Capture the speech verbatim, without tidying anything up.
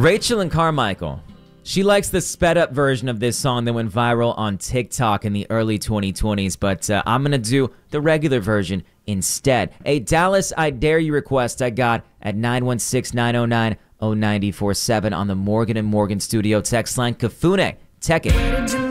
Rachel and Carmichael. She likes the sped up version of this song that went viral on TikTok in the early twenty twenties, but uh, I'm going to do the regular version instead. A Dallas I Dare You request I got at nine one six, nine oh nine, oh nine four seven on the Morgan and Morgan studio text line. Kafune, Tech It.